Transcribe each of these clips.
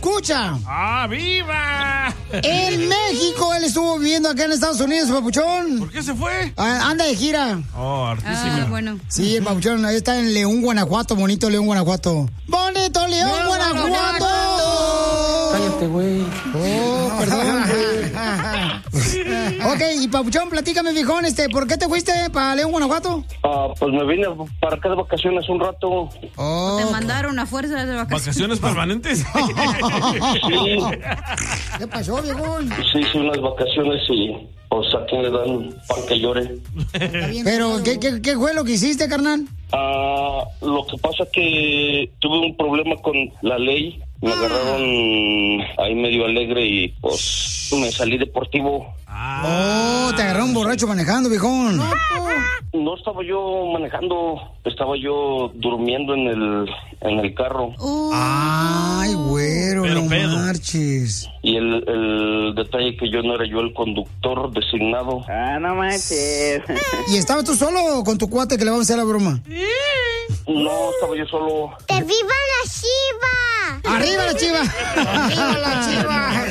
escucha. ¡Ah, viva! En México, él estuvo viviendo acá en Estados Unidos, papuchón. ¿Por qué se fue? Anda de gira. Oh, artísima. Bueno. Sí, el papuchón, ahí está en León, Guanajuato, bonito León, Guanajuato. ¡Bonito León, Guanajuato! Cállate, güey. Oh, perdón, güey. Ok, y papuchón, platícame, viejón, ¿por qué te fuiste para León, Guanajuato? Pues me vine para acá de vacaciones un rato. Oh. Te mandaron a fuerza de vacaciones. ¿Vacaciones permanentes? Sí. ¿Qué pasó, viejón? Sí, hice unas vacaciones y pues a quien le dan pan que llore. Pero, ¿qué fue lo que hiciste, carnal? Lo que pasa que tuve un problema con la ley. Me agarraron ahí medio alegre y pues me salí deportivo. Oh, te agarraron borracho manejando, viejón. No estaba yo manejando, estaba yo durmiendo en el carro. Ay, güero, Pero no pedo. marches. Y el detalle que yo no era yo el conductor designado. No manches. ¿Y estabas tú solo o con tu cuate que le vamos a hacer la broma? No, estaba yo solo. ¡Que viva la Chiva! ¡Arriba la Chiva! ¡Arriba la Chiva!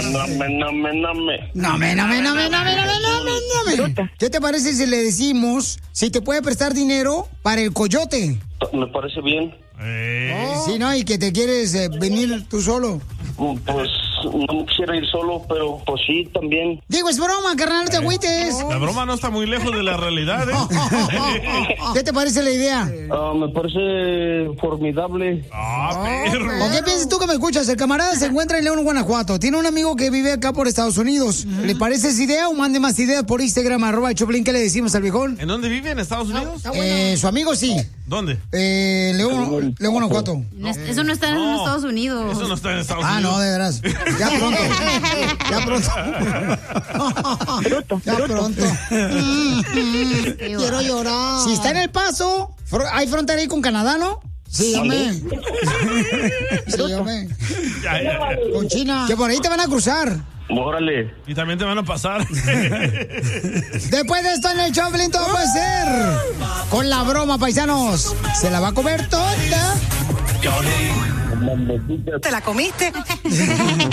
No. ¿Qué te parece si le decimos si te puede prestar dinero para el coyote? Me parece bien. Sí, ¿no? Y que te quieres venir tú solo. Pues no quisiera ir solo, pero pues sí, también. Digo, es broma, carnal, no te agüites. La broma no está muy lejos de la realidad, ¿eh? ¿Qué te parece la idea? Me parece formidable. Perro. ¿O qué piensas tú que me escuchas? El camarada se encuentra en León, Guanajuato. Tiene un amigo que vive acá por Estados Unidos. ¿Le parece esa idea o mande más ideas por Instagram, @Choplin? ¿Qué le decimos al viejón? ¿En dónde vive? ¿En Estados Unidos? Su amigo sí. ¿Dónde? León, Guanajuato. Eso no está en No, Estados Unidos. Eso no está en Estados Unidos. No, de veras. Ya pronto. Ya pronto. Quiero llorar. Si está en El Paso, hay frontera ahí con Canadá, ¿no? Sí, hombre. Sí, hombre. Ya. Con China. Que por ahí te van a cruzar. Órale. Y también te van a pasar. Después de esto en el Choplin todo puede ser. Con la broma, paisanos. Se la va a comer toda. ¿Te la comiste?